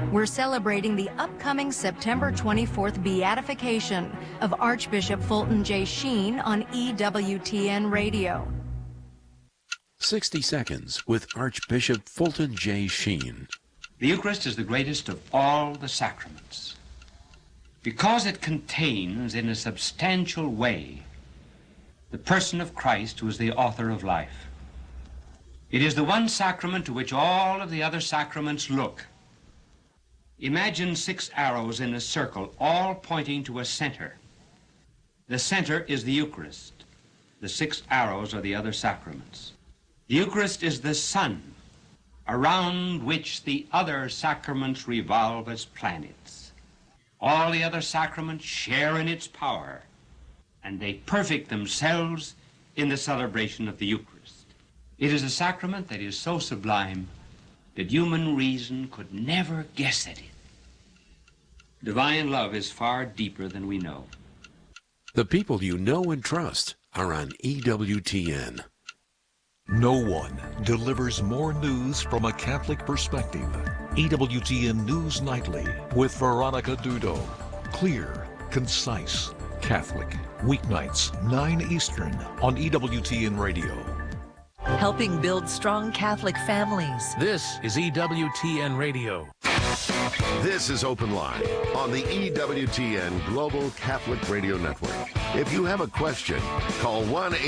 We're celebrating the upcoming September 24th beatification of Archbishop Fulton J. Sheen on EWTN Radio. 60 Seconds with Archbishop Fulton J. Sheen. The Eucharist is the greatest of all the sacraments because it contains in a substantial way the person of Christ, who is the author of life. It is the one sacrament to which all of the other sacraments look. Imagine 6 arrows in a circle, all pointing to a center. The center is the Eucharist. The 6 arrows are the other sacraments. The Eucharist is the sun around which the other sacraments revolve as planets. All the other sacraments share in its power, and they perfect themselves in the celebration of the Eucharist. It is a sacrament that is so sublime that human reason could never guess at it. Divine love is far deeper than we know. The people you know and trust are on EWTN. No one delivers more news from a Catholic perspective. EWTN News Nightly with Veronica Dudo. Clear, concise, Catholic. Weeknights, 9 Eastern on EWTN Radio. Helping build strong Catholic families. This is EWTN Radio. This is Open Line on the EWTN Global Catholic Radio Network. If you have a question, call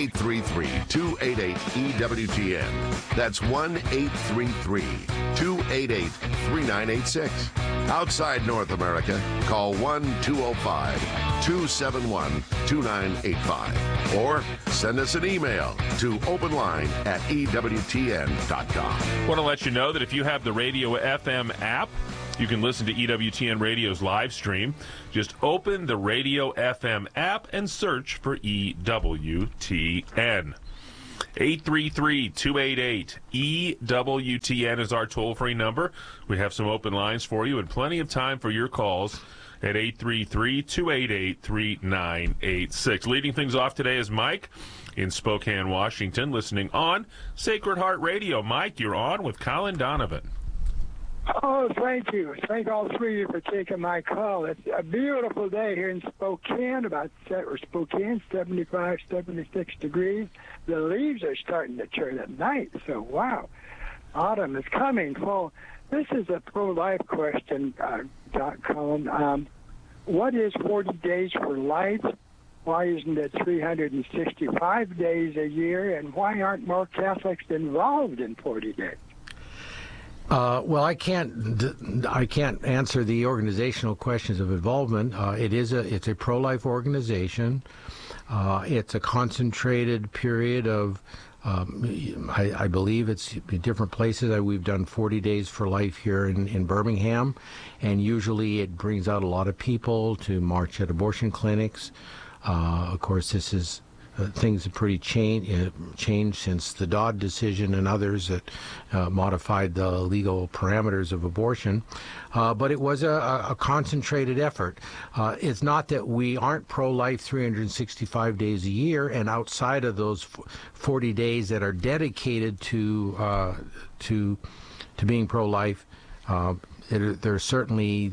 1-833-288-EWTN. That's 1-833-288-3986. Outside North America, call 1-205-271-2985. Or send us an email to openline@EWTN.com. Want to let you know that if you have the Radio FM app, you can listen to EWTN Radio's live stream. Just open the Radio FM app and search for EWTN. 833-288-EWTN is our toll-free number. We have some open lines for you and plenty of time for your calls at 833-288-3986. Leading things off today is Mike in Spokane, Washington, listening on Sacred Heart Radio. Mike, you're on with Colin Donovan. Oh, thank you. Thank all three of you for taking my call. It's a beautiful day here in Spokane, 75, 76 degrees. The leaves are starting to turn at night, so wow, autumn is coming. Well, this is a pro-life question, Colin. What is 40 days for life? Why isn't it 365 days a year? And why aren't more Catholics involved in 40 days? Well, I can't answer the organizational questions of involvement. It's a pro-life organization. It's a concentrated period of, I believe it's different places. We've done 40 Days for Life here in Birmingham, and usually it brings out a lot of people to march at abortion clinics. Of course, this is things have pretty changed since the Dodd decision and others that modified the legal parameters of abortion. But it was a concentrated effort. It's not that we aren't pro-life 365 days a year, and outside of those 40 days that are dedicated to being pro-life, there's certainly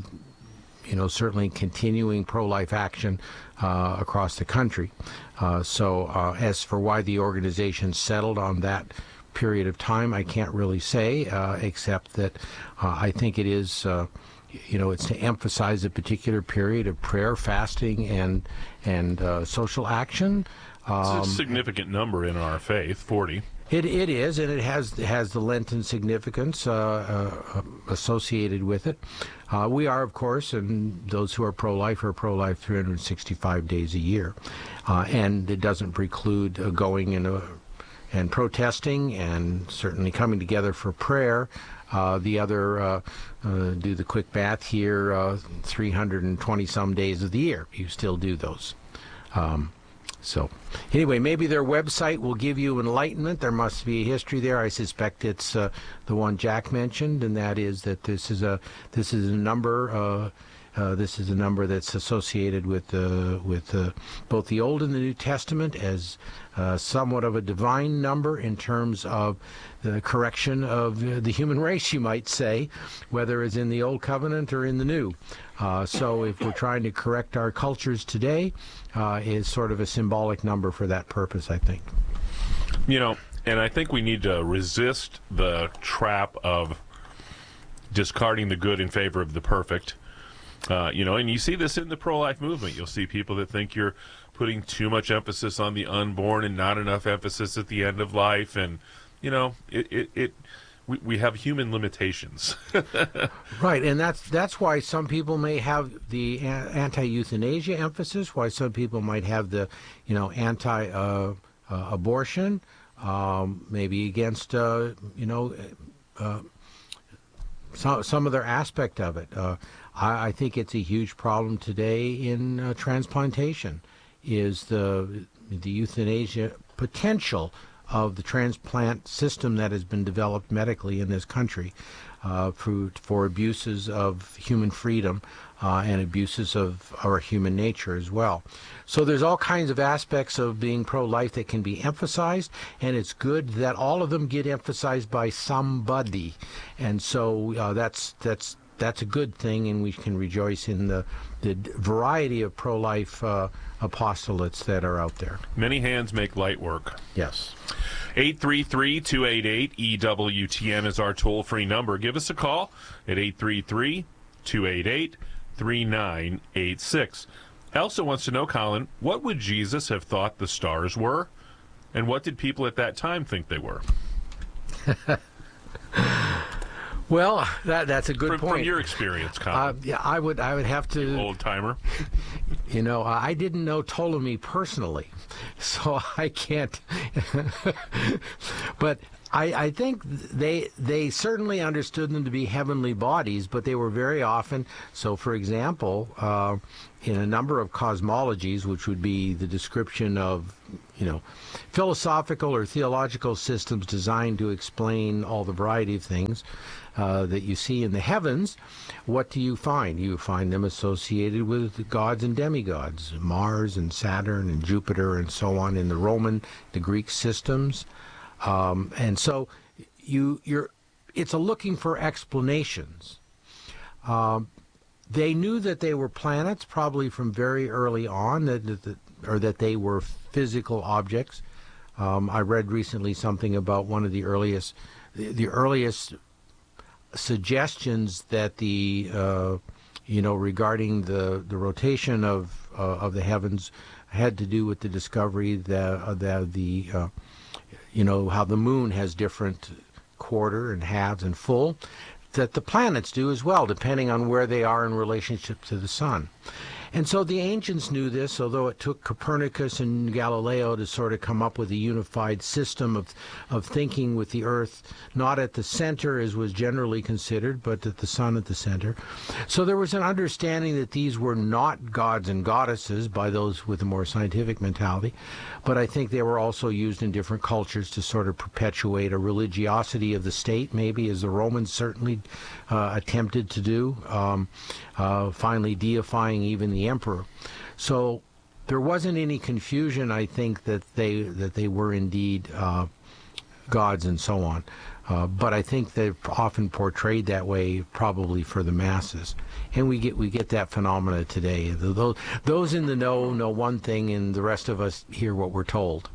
continuing pro-life action across the country. So as for why the organization settled on that period of time, I can't really say, except that I think it is, it's to emphasize a particular period of prayer, fasting, and social action. It's a significant number in our faith, 40. It is, and it has the Lenten significance associated with it. We are, of course, and those who are pro-life 365 days a year. And it doesn't preclude going and protesting and certainly coming together for prayer. The other, do the quick math here, 320-some days of the year. You still do those. So anyway, maybe their website will give you enlightenment. There must be a history there. I suspect it's the one Jack mentioned, and that is that this is a number This is a number that's associated with both the Old and the New Testament as somewhat of a divine number in terms of the correction of the human race, you might say, whether it's in the Old Covenant or in the New. So if we're trying to correct our cultures today, is sort of a symbolic number for that purpose, I think. You know, and I think we need to resist the trap of discarding the good in favor of the perfect. You know, and you see this in the pro-life movement. You'll see people that think you're putting too much emphasis on the unborn and not enough emphasis at the end of life. And, you know, we have human limitations. Right, and that's why some people may have the anti-euthanasia emphasis, why some people might have the, you know, anti-abortion, maybe against, you know, some other aspect of it. I think it's a huge problem today in transplantation, is the euthanasia potential of the transplant system that has been developed medically in this country for abuses of human freedom and abuses of our human nature as well. So there's all kinds of aspects of being pro-life that can be emphasized, and it's good that all of them get emphasized by somebody. And so that's a good thing, and we can rejoice in the variety of pro-life apostolates that are out there. Many hands make light work. Yes. 833-288-EWTN is our toll-free number. Give us a call at 833-288-3986. Elsa wants to know, Colin, what would Jesus have thought the stars were, and what did people at that time think they were? Well, that's a good point. From your experience, Colin. Yeah, I would have to. Old timer. You know, I didn't know Ptolemy personally, so I can't. But I think they certainly understood them to be heavenly bodies, but they were very often. So, for example, in a number of cosmologies, which would be the description of, you know, philosophical or theological systems designed to explain all the variety of things that you see in the heavens, what do you find? You find them associated with gods and demigods, Mars and Saturn and Jupiter and so on in the Roman, the Greek systems. And so it's a looking for explanations. They knew that they were planets probably from very early on, that they were physical objects. I read recently something about one of the earliest suggestions that regarding the rotation of the heavens had to do with the discovery that how the moon has different quarter and halves and full, that the planets do as well, depending on where they are in relationship to the sun. And so the ancients knew this, although it took Copernicus and Galileo to sort of come up with a unified system of thinking with the Earth, not at the center as was generally considered, but at the sun at the center. So there was an understanding that these were not gods and goddesses by those with a more scientific mentality, but I think they were also used in different cultures to sort of perpetuate a religiosity of the state, maybe, as the Romans certainly attempted to do, finally deifying even the emperor. So there wasn't any confusion, I think, that they were indeed gods and so on. But I think they're often portrayed that way, probably for the masses, and we get that phenomena today. Those in the know one thing, and the rest of us hear what we're told.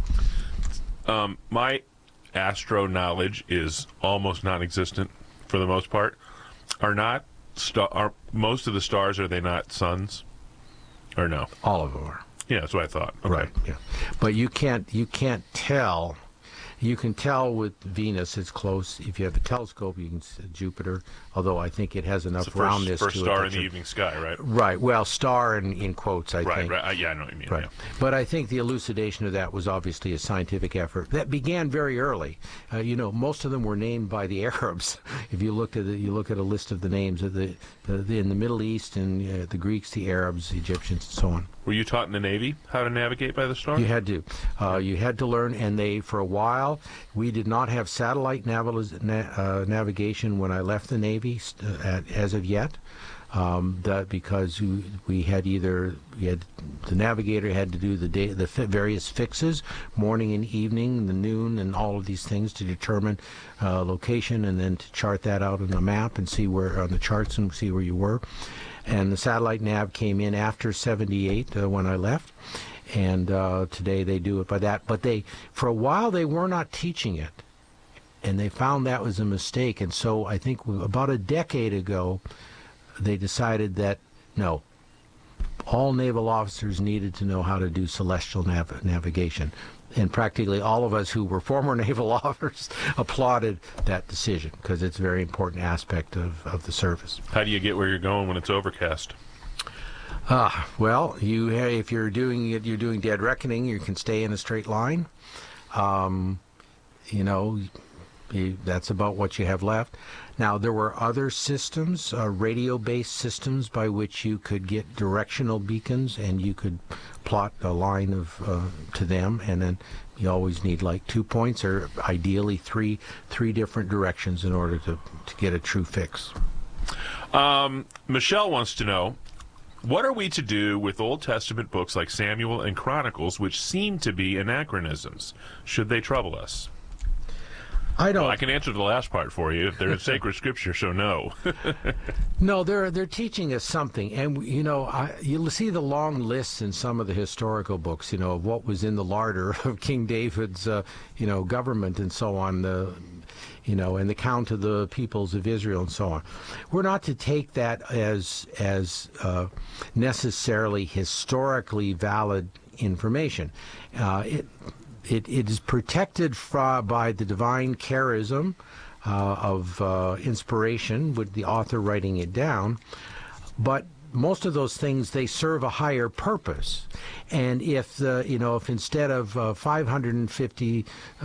My astro knowledge is almost non-existent for the most part. Are most of the stars, are they not suns? Or no? All of them are. Yeah, that's what I thought. Okay. Right. Yeah. But you can't tell. You can tell with Venus, it's close. If you have a telescope, you can see Jupiter, although I think it has enough roundness to it. First star in the evening sky, right? Right. Well, star in quotes, I think. Right. Yeah, I know what you mean. Right. Yeah. But I think the elucidation of that was obviously a scientific effort that began very early. Most of them were named by the Arabs. If you look at a list of the names of in the Middle East and the Greeks, the Arabs, the Egyptians, and so on. Were you taught in the Navy how to navigate by the stars? You had to. You had to learn, and for a while, we did not have satellite navigation when I left the Navy as of yet. that because we had the navigator had to do the various fixes, morning and evening, the noon, and all of these things to determine location, and then to chart that out on the map and see where on the charts and see where you were. And the satellite nav came in after 78 when I left, and today they do it by that. But for a while they were not teaching it, and they found that was a mistake. And so I think about a decade ago, they decided that, no, all naval officers needed to know how to do celestial navigation. And practically all of us who were former naval officers applauded that decision because it's a very important aspect of the service. How do you get where you're going when it's overcast? Well, if you're doing dead reckoning, you can stay in a straight line. That's about what you have left. Now, there were other systems, radio-based systems, by which you could get directional beacons, and you could plot a line to them, and then you always need like 2 points, or ideally three different directions in order to get a true fix. Michelle wants to know, what are we to do with Old Testament books like Samuel and Chronicles, which seem to be anachronisms? Should they trouble us? I can answer the last part for you. If they're sacred scripture, so no. No, they're teaching us something, and you'll see the long lists in some of the historical books, of what was in the larder of King David's, government and so on, and the count of the peoples of Israel and so on. We're not to take that as necessarily historically valid information. It is protected by the divine charism of inspiration, with the author writing it down, but most of those things, they serve a higher purpose. And if instead of 550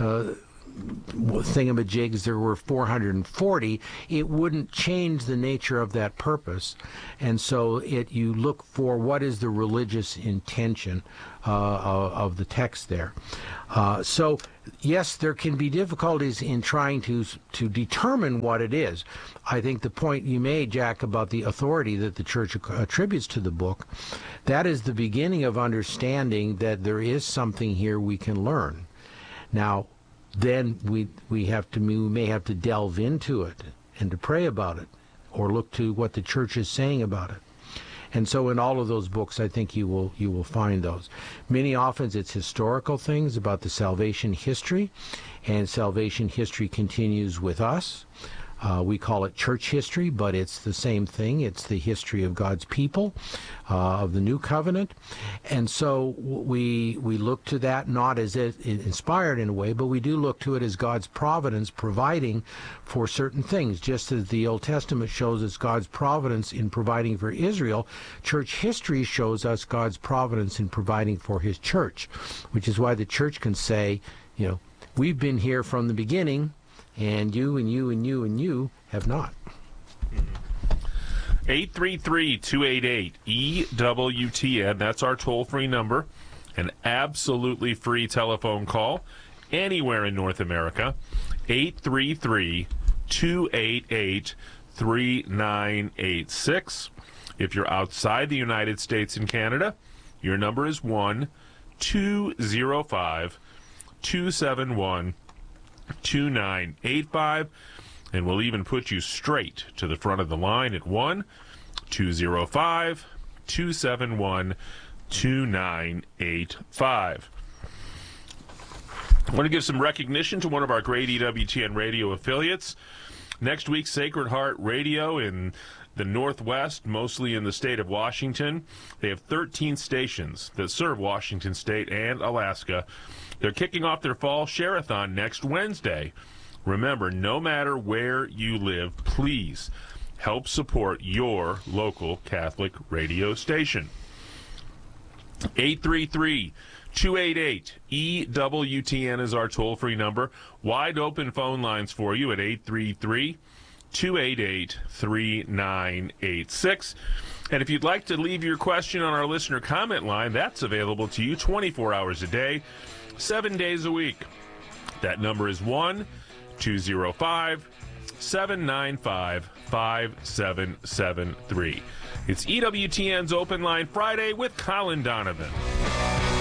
thingamajigs there were 440, it wouldn't change the nature of that purpose. And so you look for what is the religious intention of the text there. So yes, there can be difficulties in trying to determine what it is. I think the point you made, Jack, about the authority that the church attributes to the book, that is the beginning of understanding that there is something here we can learn. Now, then we may have to delve into it and to pray about it, or look to what the church is saying about it. And so in all of those books, I think you will find those. Many often it's historical things about the salvation history, and salvation history continues with us. We call it church history, but it's the same thing. It's the history of God's people, of the new covenant. And so we look to that not as inspired in a way, but we do look to it as God's providence providing for certain things. Just as the Old Testament shows us God's providence in providing for Israel, church history shows us God's providence in providing for his church, which is why the church can say, we've been here from the beginning, and you and you and you and you have not. 833-288-EWTN. That's our toll-free number. An absolutely free telephone call anywhere in North America. 833-288-3986. If you're outside the United States and Canada, your number is 1-205-271-2985, and we'll even put you straight to the front of the line at 1-205-271-2985. I want to give some recognition to one of our great EWTN radio affiliates. Next week, Sacred Heart Radio in the Northwest, mostly in the state of Washington. They have 13 stations that serve Washington State and Alaska. They're kicking off their fall share-a-thon next Wednesday. Remember, no matter where you live, please help support your local Catholic radio station. 833-288-EWTN is our toll-free number. Wide open phone lines for you at 833-288-3986. And if you'd like to leave your question on our listener comment line, that's available to you 24 hours a day, 7 days a week. That number is 1-205-771-2985. 795-5773. It's EWTN's Open Line Friday with Colin Donovan.